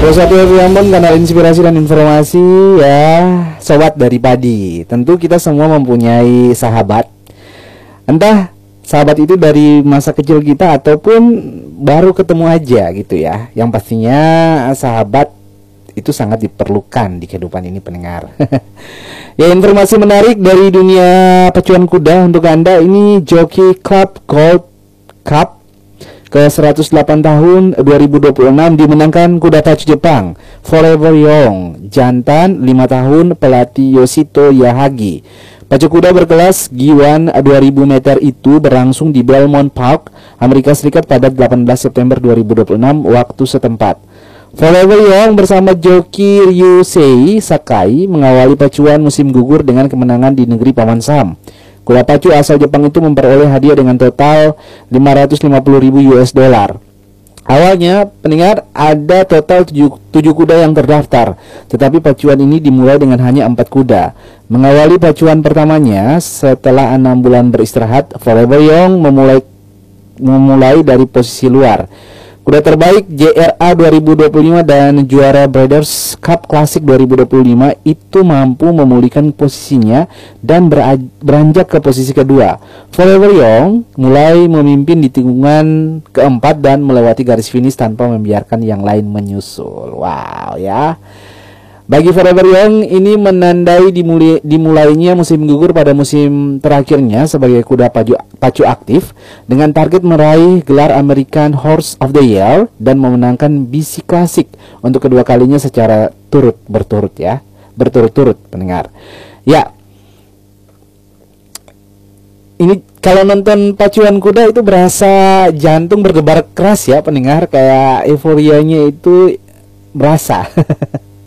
Ambon, kanal inspirasi dan informasi ya, sobat dari padi. Tentu kita semua mempunyai sahabat, entah sahabat itu dari masa kecil kita ataupun baru ketemu aja gitu ya. Yang pastinya sahabat itu sangat diperlukan di kehidupan ini, pendengar. Ya, informasi menarik dari dunia pacuan kuda untuk Anda. Ini Jockey Club Gold Cup ke 108 tahun 2026 dimenangkan kuda pacu Jepang Forever Young jantan 5 tahun pelatih Yoshito Yahagi. Pacu kuda berkelas G1 2000 meter itu berlangsung di Belmont Park, Amerika Serikat pada 18 September 2026 waktu setempat. Forever Young bersama joki Ryusei Sakai mengawali pacuan musim gugur dengan kemenangan di negeri Paman Sam. Kuda pacu asal Jepang itu memperoleh hadiah dengan total 550.000 US dollar. Awalnya, pendengar, ada total 7 kuda yang terdaftar, tetapi pacuan ini dimulai dengan hanya 4 kuda. Mengawali pacuan pertamanya, setelah 6 bulan beristirahat, Forever Young memulai dari posisi luar. Kuda terbaik JRA 2025 dan juara Breeders' Cup Classic 2025 itu mampu memulihkan posisinya dan beranjak ke posisi kedua. Forever Young mulai memimpin di tikungan keempat dan melewati garis finish tanpa membiarkan yang lain menyusul. Wow ya. Bagi Forever Young ini menandai dimulainya musim gugur pada musim terakhirnya sebagai kuda pacu aktif dengan target meraih gelar American Horse of the Year dan memenangkan BC Classic untuk kedua kalinya secara berturut-turut pendengar. Ya, ini kalau nonton pacuan kuda itu berasa jantung berdebar keras ya pendengar, kayak euforianya itu berasa.